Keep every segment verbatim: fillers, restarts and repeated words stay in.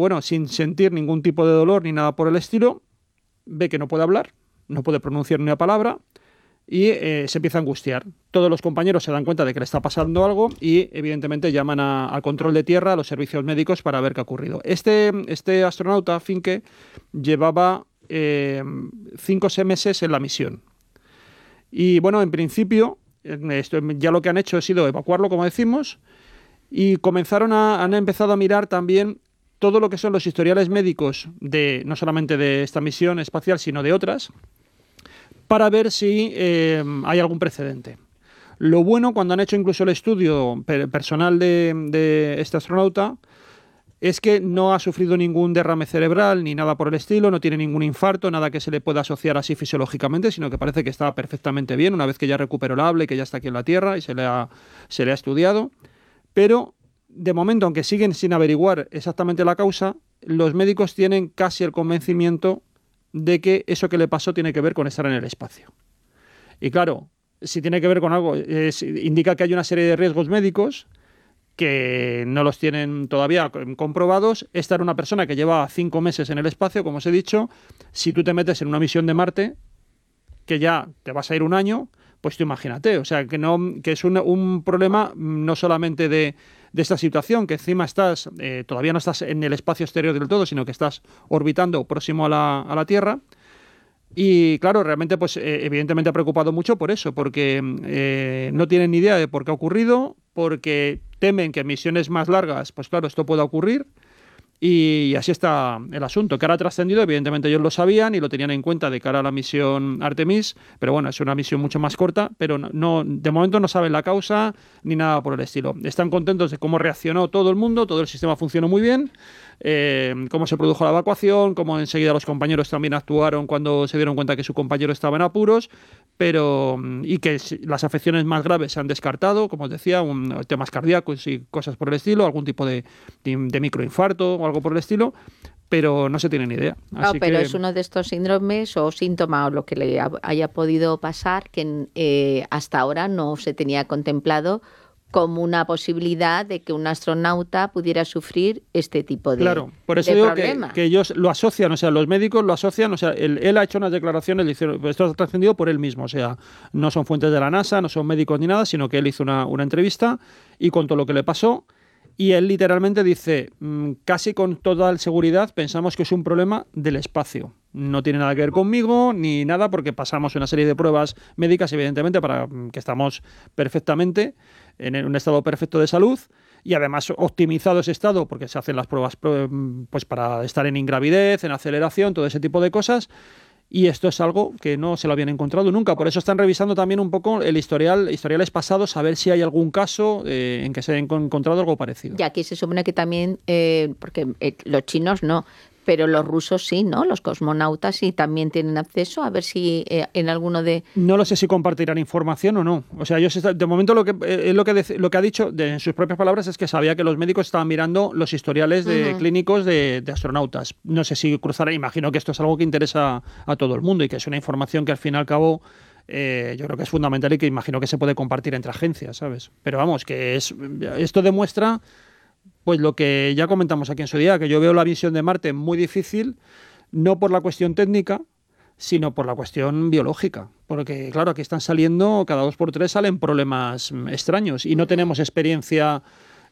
bueno, sin sentir ningún tipo de dolor ni nada por el estilo, ve que no puede hablar, no puede pronunciar ni una palabra y eh, se empieza a angustiar. Todos los compañeros se dan cuenta de que le está pasando algo y evidentemente llaman a- al control de tierra, a los servicios médicos para ver qué ha ocurrido. Este, este astronauta, Finke, llevaba eh, cinco o seis meses en la misión. Y bueno, en principio, esto, ya lo que han hecho ha sido evacuarlo, como decimos, y comenzaron a, han empezado a mirar también todo lo que son los historiales médicos de no solamente de esta misión espacial, sino de otras, para ver si eh, hay algún precedente. Lo bueno, cuando han hecho incluso el estudio per- personal de, de este astronauta, es que no ha sufrido ningún derrame cerebral ni nada por el estilo, no tiene ningún infarto, nada que se le pueda asociar así fisiológicamente, sino que parece que está perfectamente bien una vez que ya recuperó el habla y que ya está aquí en la Tierra y se le ha, se le ha estudiado. Pero, de momento, aunque siguen sin averiguar exactamente la causa, los médicos tienen casi el convencimiento de que eso que le pasó tiene que ver con estar en el espacio. Y claro, si tiene que ver con algo, es, indica que hay una serie de riesgos médicos que no los tienen todavía comprobados. Esta era una persona que lleva cinco meses en el espacio, como os he dicho. Si tú te metes en una misión de Marte, que ya te vas a ir un año, pues tú imagínate, o sea, que no que es un, un problema no solamente de, de esta situación, que encima estás, eh, todavía no estás en el espacio exterior del todo, sino que estás orbitando próximo a la, a la Tierra. Y claro, realmente, pues eh, evidentemente ha preocupado mucho por eso, porque eh, no tienen ni idea de por qué ha ocurrido, porque temen que en misiones más largas, pues claro, esto pueda ocurrir. Y así está el asunto, que ahora ha trascendido, evidentemente ellos lo sabían y lo tenían en cuenta de cara a la misión Artemis, pero bueno, es una misión mucho más corta, pero no, no de momento no saben la causa ni nada por el estilo. Están contentos de cómo reaccionó todo el mundo, todo el sistema funcionó muy bien, eh, cómo se produjo la evacuación, cómo enseguida los compañeros también actuaron cuando se dieron cuenta que su compañero estaba en apuros, pero y que las afecciones más graves se han descartado, como os decía, un, temas cardíacos y cosas por el estilo, algún tipo de, de, de microinfarto o algo por el estilo, pero no se tiene ni idea. No, Así pero que... es uno de estos síndromes o síntomas o lo que le haya podido pasar que eh, hasta ahora no se tenía contemplado como una posibilidad de que un astronauta pudiera sufrir este tipo de Claro, por eso de digo que, problema. que ellos lo asocian, o sea, los médicos lo asocian, o sea, él, él ha hecho unas declaraciones, le hicieron, esto ha trascendido por él mismo, o sea, no son fuentes de la NASA, no son médicos ni nada, sino que él hizo una, una entrevista y contó lo que le pasó. Y él literalmente dice, mmm, casi con total seguridad pensamos que es un problema del espacio. No tiene nada que ver conmigo ni nada porque pasamos una serie de pruebas médicas, evidentemente, para que estamos perfectamente en un estado perfecto de salud y además optimizado ese estado porque se hacen las pruebas pues para estar en ingravidez, en aceleración, todo ese tipo de cosas. Y esto es algo que no se lo habían encontrado nunca. Por eso están revisando también un poco el historial, historiales pasados, a ver si hay algún caso eh, en que se haya encontrado algo parecido. Y aquí se supone que también, eh, porque eh, los chinos no, pero los rusos sí, ¿no? Los cosmonautas sí también tienen acceso, a ver si eh, en alguno de... No lo sé si compartirán información o no. O sea, ellos está, de momento lo que eh, lo que de, lo que ha dicho de, en sus propias palabras es que sabía que los médicos estaban mirando los historiales de Uh-huh. clínicos de, de astronautas. No sé si cruzará, imagino que esto es algo que interesa a todo el mundo y que es una información que al fin y al cabo eh, yo creo que es fundamental y que imagino que se puede compartir entre agencias, ¿sabes? Pero vamos, que es esto demuestra pues lo que ya comentamos aquí en su día, que yo veo la visión de Marte muy difícil, no por la cuestión técnica, sino por la cuestión biológica. Porque, claro, aquí están saliendo, cada dos por tres salen problemas extraños y no tenemos experiencia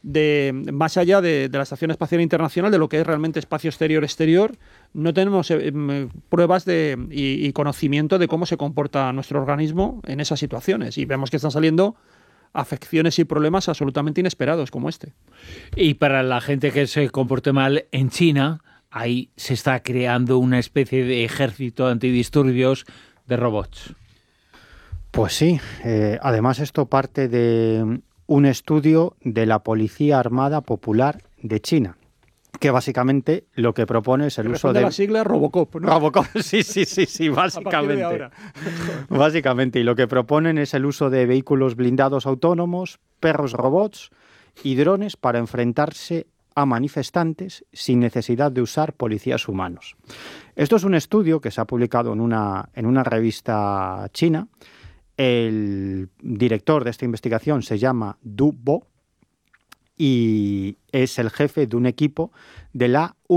de más allá de, de la Estación Espacial Internacional, de lo que es realmente espacio exterior-exterior, no tenemos eh, pruebas de, y, y conocimiento de cómo se comporta nuestro organismo en esas situaciones. Y vemos que están saliendo afecciones y problemas absolutamente inesperados como este. Y para la gente que se comporte mal en China, ahí se está creando una especie de ejército antidisturbios de robots. Pues sí, eh, además esto parte de un estudio de la Policía Armada Popular de China, que básicamente lo que propone es el que uso de... la sigla Robocop, ¿no? Robocop, sí, sí, sí, sí, básicamente. A partir de ahora. Básicamente, y lo que proponen es el uso de vehículos blindados autónomos, perros robots y drones para enfrentarse a manifestantes sin necesidad de usar policías humanos. Esto es un estudio que se ha publicado en una, en una revista china. El director de esta investigación se llama Du Bo y es el jefe de un equipo de la